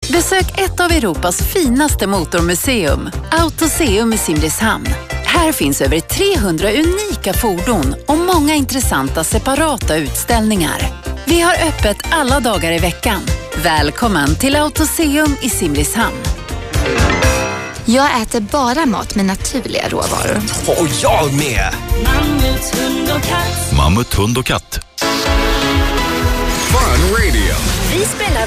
Besök ett av Europas finaste motormuseum, Autoseum i Simrishamn. Här finns över 300 unika fordon och många intressanta separata utställningar. Vi har öppet alla dagar i veckan. Välkommen till Autoseum i Simrishamn. Jag äter bara mat med naturliga råvaror. Och jag med! Mammut, hund och katt. Mammut, hund och katt. Fun Radio. Vi spelar